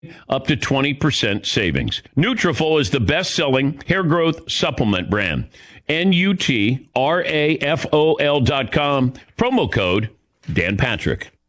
up to 20% savings. Nutrafol is the best-selling hair growth supplement brand. NUTRAFOL.com. Promo code Dan Patrick.